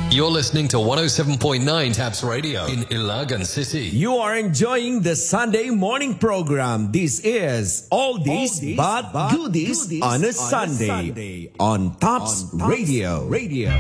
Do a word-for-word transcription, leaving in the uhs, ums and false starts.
You're listening to one oh seven point nine Taps Radio in Ilagan City. You are enjoying the Sunday morning program. This is All This But Goodies on a Sunday on Tops Radio. Radio.